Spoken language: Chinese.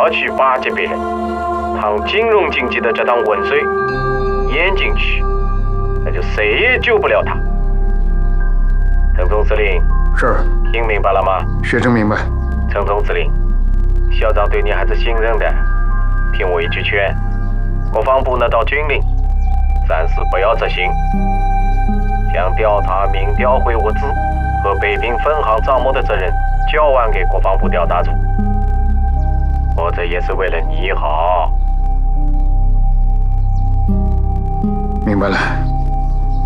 要去巴结别人，趟金融经济的这趟浑水淹进去，那就谁也救不了他。陈总司令， 是。 听明白了吗？ 学生明白。 陈总司令，校长对你还是信任的，听我一句劝，国防部那道军令暂时不要执行，将调查民调会物资和北平分行账目的责任交还给国防部调查组，我这也是为了你好。 明白了。